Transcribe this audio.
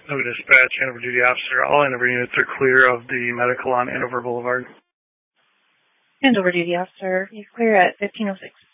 No dispatch, Hanover duty officer. All Hanover units are clear of the medical on Andover Boulevard. Andover duty officer, you're clear at 1506.